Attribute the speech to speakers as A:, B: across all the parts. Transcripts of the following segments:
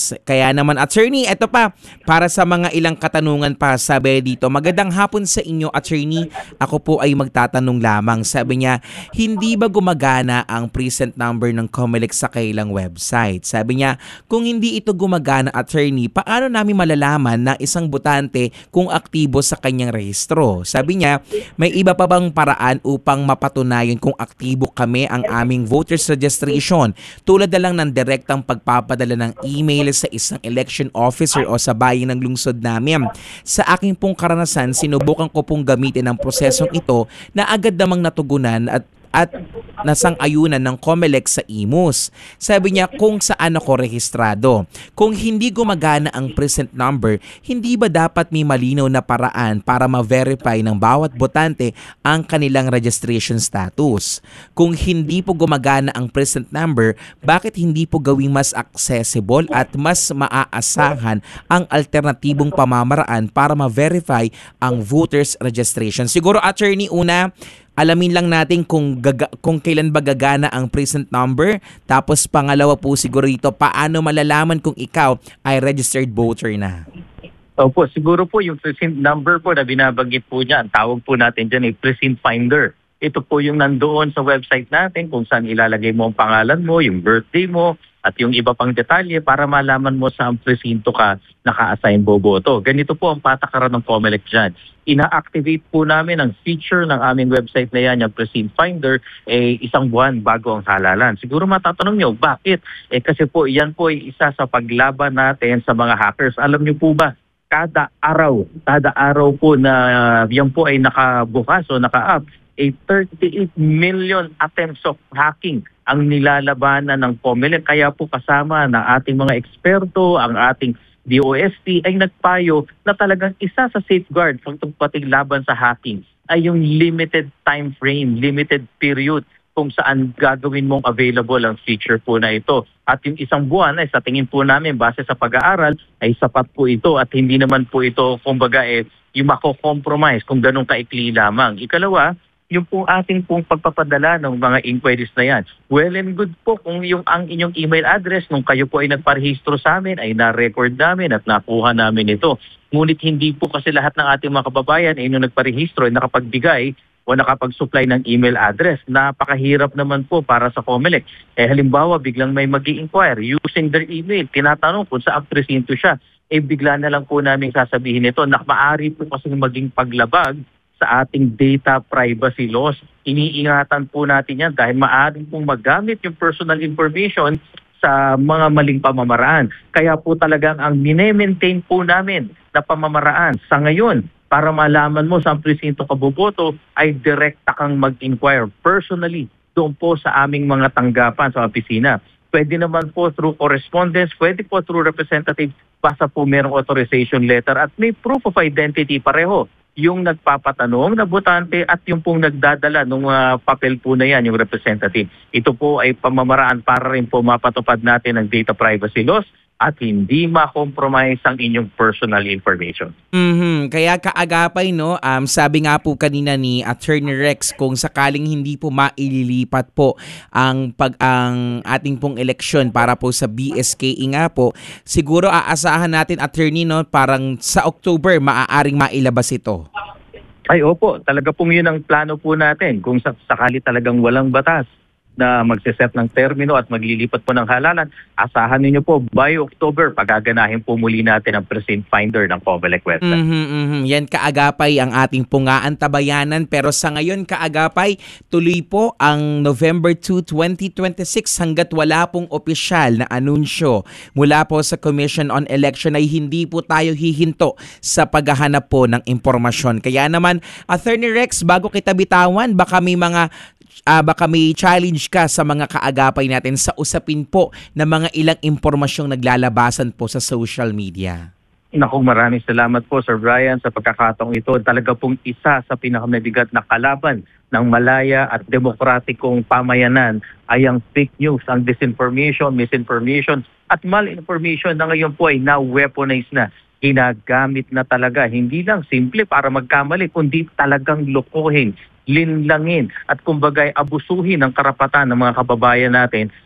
A: Yes. Kaya naman, attorney, eto pa, para sa mga ilang katanungan pa, sabi dito, magandang hapon sa inyo, attorney. Ako po ay magtatanong lamang. Sabi niya, hindi ba gumagana ang present number ng COMELEC sa kailang website? Sabi niya, kung hindi ito gumagana, attorney, paano namin malalaman na isang botante kung aktibo sa kanyang rehistro? Sabi niya, may iba pa bang paraan upang mapatunayan kung aktibo kami ang aming voters registration? Tulad na lang ng direktang pagpapadala ng email sa isang election officer o sa bayan ng lungsod namin. Sa aking pong karanasan, sinubukan ko pong gamitin ang prosesong ito na agad namang natugunan at nasang-ayunan ng COMELEC sa IMUS. Sabi niya kung saan ako rehistrado. Kung hindi gumagana ang present number, hindi ba dapat may malinaw na paraan para ma-verify ng bawat botante ang kanilang registration status? Kung hindi po gumagana ang present number, bakit hindi po gawing mas accessible at mas maaasahan ang alternatibong pamamaraan para ma-verify ang voters registration? Siguro, attorney, una, alamin lang natin kung kailan ba gagana ang present number. Tapos pangalawa po siguro ito, paano malalaman kung ikaw ay registered voter na?
B: Opo, siguro po yung present number po na binabanggit po niya, ang tawag po natin dyan ay present finder. Ito po yung nandoon sa website natin kung saan ilalagay mo ang pangalan mo, yung birthday mo, at yung iba pang detalye para malaman mo sa presinto ka naka-assign boboto. Ganito po ang patakaran ng COMELEC dyan. Ina-activate po namin ang feature ng aming website na yan, yung Precinct Finder, isang buwan bago ang halalan. Siguro matatanong nyo, bakit? Kasi po yan po ay isa sa paglaban natin sa mga hackers. Alam nyo po ba, kada araw po na yan po ay nakabukas o naka-up, 38 million attempts of hacking ang nilalabanan ng COMELEC. Kaya po kasama ng ating mga eksperto, ang ating DOST ay nagpayo na talagang isa sa safeguard pagpating laban sa hacking ay yung limited time frame, limited period kung saan gagawin mong available ang feature po na ito. At yung isang buwan ay sa tingin po namin base sa pag-aaral ay sapat po ito at hindi naman po ito kumbaga yung mako-compromise kung ganun kaikli lamang. Ikalawa, yung pong ating pong pagpapadala ng mga inquiries na yan. Well and good po kung ang inyong email address nung kayo po ay nagparehistro sa amin ay na-record namin at nakuha namin ito. Ngunit hindi po kasi lahat ng ating mga kababayan ay nung nagparehistro ay nakapagbigay o nakapag-supply ng email address. Napakahirap naman po para sa COMELEC. Halimbawa, biglang may mag-i-inquire using their email. Tinatanong kung saan presinto siya. Bigla na lang po namin sasabihin ito na maaari po kasi maging paglabag sa ating data privacy laws. Iniingatan po natin yan dahil maaaring pong magamit yung personal information sa mga maling pamamaraan. Kaya po talagang ang mine-maintain po namin na pamamaraan sa ngayon para malaman mo sa presinto ka boboto ay direkta kang mag-inquire personally doon po sa aming mga tanggapan sa opisina. Pwede naman po through correspondence, pwede po through representative, basta po merong authorization letter at may proof of identity pareho. Yung nagpapatanong na botante at yung pong nagdadala ng papel po na yan, yung representative. Ito po ay pamamaraan para rin po mapatupad natin ang data privacy laws at hindi ma-compromise ang inyong personal information.
A: Kaya kaagapay, no, sabi nga po kanina ni Attorney Rex, kung sakaling hindi po maililipat po ang ating pong eleksyon para po sa BSKE nga po, siguro aasahan natin, Attorney, no, parang sa October maaaring mailabas ito.
B: Ay opo, talaga pong yun ang plano po natin. Kung sakali talagang walang batas na magsiset ng termino at maglilipat po ng halalan, asahan ninyo po by October pagaganahin po muli natin ang Precinct Finder ng COMELEC website.
A: Yan kaagapay ang ating pungaan-tabayanan, pero sa ngayon kaagapay, tuloy po ang November 2, 2026 hanggat wala pong opisyal na anunsyo mula po sa Commission on Election ay hindi po tayo hihinto sa paghahanap po ng impormasyon. Kaya naman, Attorney Rex, bago kita bitawan, baka may challenge ka sa mga kaagapay natin sa usapin po ng mga ilang impormasyong naglalabasan po sa social media.
B: Naku, maraming salamat po, Sir Brian, sa pagkakataong ito. Talaga pong isa sa pinakamabigat na kalaban ng malaya at demokratikong pamayanan ay ang fake news, ang disinformation, misinformation at malinformation na ngayon po ay na-weaponize na. Ginagamit na talaga, hindi lang simple para magkamali, kundi talagang lokohin, linlangin at kumbaga abusuhin ang karapatan ng mga kababayan natin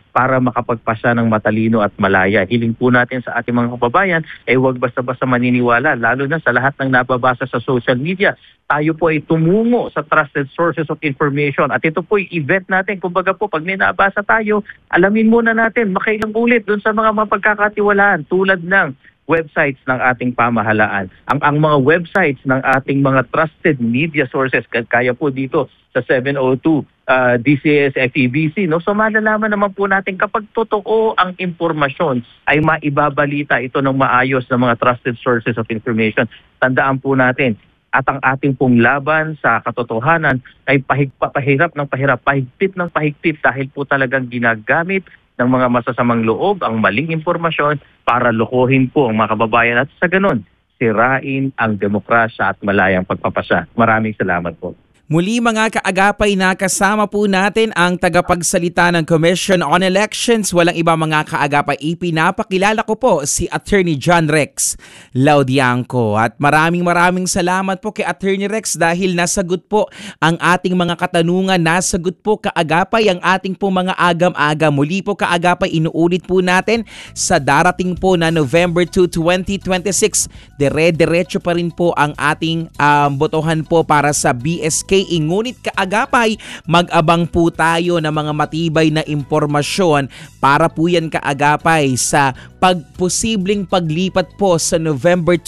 B: para makapagpasya ng matalino at malaya. Hiling po natin sa ating mga kababayan, huwag basta-basta maniniwala, lalo na sa lahat ng nababasa sa social media. Tayo po ay tumungo sa trusted sources of information. At ito po yung event natin. Kumbaga po, pag may nabasa tayo, alamin muna natin, makailang ulit dun sa mga mapagkakatiwalaan tulad ng websites ng ating pamahalaan. Ang mga websites ng ating mga trusted media sources, kaya po dito sa 702 DCS FEBC. No? So malalaman naman po natin kapag totoo ang impormasyon ay maibabalita ito ng maayos ng mga trusted sources of information. Tandaan po natin, at ang ating pong laban sa katotohanan ay pahirap ng pahirap, pahigpit ng pahigpit dahil po talagang ginagamit ng mga masasamang loob ang maling impormasyon para lokohin po ang mga kababayan at sa ganun, sirain ang demokrasya at malayang pagpapasya. Maraming salamat po.
A: Muli mga kaagapay, na kasama po natin ang tagapagsalita ng Commission on Elections. Walang iba mga kaagapay, ipinapakilala ko po si Attorney John Rex Laudiangco. At maraming salamat po kay Attorney Rex dahil nasagot po ang ating mga katanungan, nasagot po kaagapay ang ating po mga agam-agam. Muli po kaagapay, inuulit po natin sa darating po na November 2, 2026, dire-diretso pa rin po ang ating botohan po para sa BSK. Ngunit kaagapay, mag-abang po tayo ng mga matibay na impormasyon para po yan kaagapay sa pagposibleng paglipat po sa November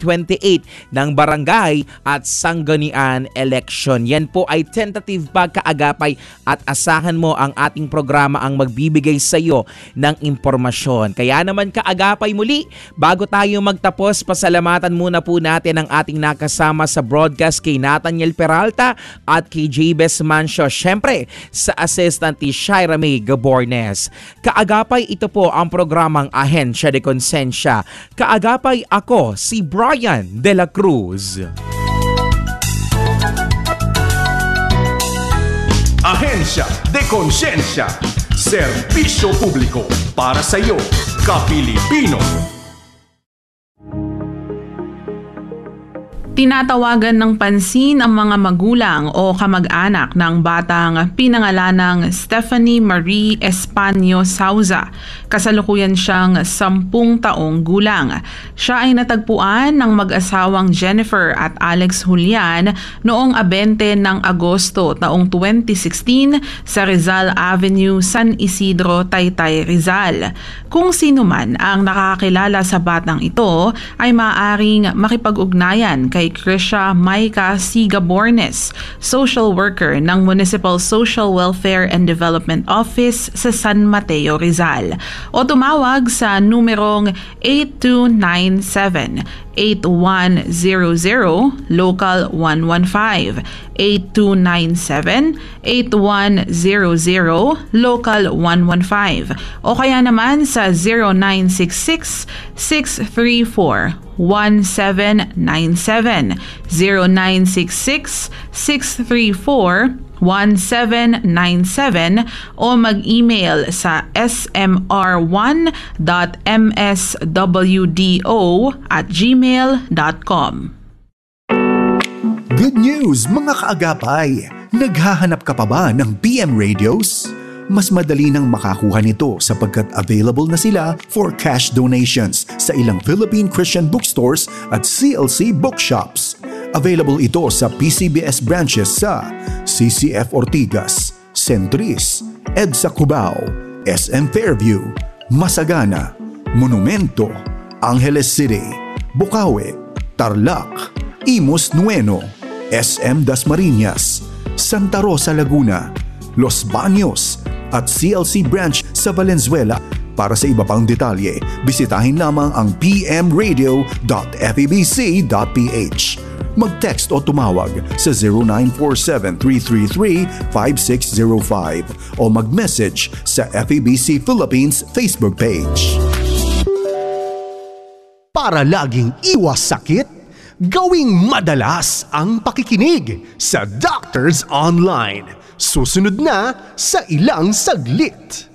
A: 2028 ng barangay at sanggunian election. Yan po ay tentative pa kaagapay at asahan mo ang ating programa ang magbibigay sa iyo ng impormasyon. Kaya naman kaagapay, muli, bago tayo magtapos, pasalamatan muna po natin ang ating nakasama sa broadcast kay Nathaniel Peralta at kay Jabez Mancio, syempre sa assistant ni Shaira May Gabornes. Kaagapay, ito po ang programang Ahensya de Konsensya. Kaagapay, ako si Brian De La Cruz.
C: Ahensya de Konsensya. Serbisyo publiko para sa iyo, ka-Pilipino.
D: Tinatawagan ng pansin ang mga magulang o kamag-anak ng batang pinangalanang Stephanie Marie Espanyo Sauza. Kasalukuyan siyang 10 taong gulang. Siya ay natagpuan ng mag-asawang Jennifer at Alex Julian noong 20 ng Agosto taong 2016 sa Rizal Avenue, San Isidro, Taytay, Rizal. Kung sino man ang nakakilala sa batang ito ay maaaring makipag-ugnayan kay Krisha Maika C. Gabornes, social worker ng Municipal Social Welfare and Development Office sa San Mateo, Rizal. O tumawag sa numerong 8297-8100 Local 115, 8297-8100 Local 115 o kaya naman sa 0966-634-1797, 0966-634-1797 o mag-email sa smr1.mswdo@gmail.com.
E: Good news mga kaagapay! Naghahanap ka pa ba ng PM radios? Mas madali nang makakuha nito sapagkat available na sila for cash donations sa ilang Philippine Christian bookstores at CLC bookshops. Available ito sa PCBS branches sa CCF Ortigas, Centris, EDSA Cubao, SM Fairview, Masagana, Monumento, Angeles City, Bukawi, Tarlac, Imus Nueno, SM Dasmariñas, Santa Rosa Laguna, Los Baños at CLC branch sa Valenzuela. Para sa iba pang detalye, bisitahin lamang ang pmradio.febc.ph. Mag-text o tumawag sa 0947-333-5605 o mag-message sa FEBC Philippines Facebook page.
C: Para laging iwas sakit, gawing madalas ang pakikinig sa Doctors Online. Susunod na sa ilang saglit.